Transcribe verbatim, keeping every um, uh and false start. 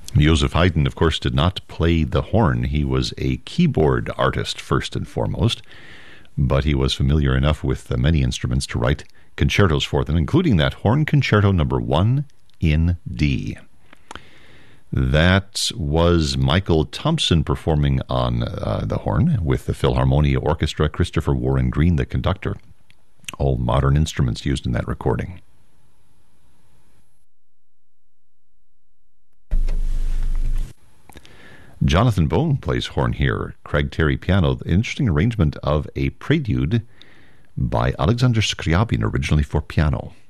Joseph Haydn, of course, did not play the horn. He was a keyboard artist first and foremost, but he was familiar enough with many instruments to write concertos for them, including that Horn Concerto number one in D. That was Michael Thompson performing on uh, the horn with the Philharmonia Orchestra, Christopher Warren Green, the conductor. All modern instruments used in that recording. Jonathan Bone plays horn here. Craig Terry piano. The interesting arrangement of a prelude by Alexander Scriabin, originally for piano.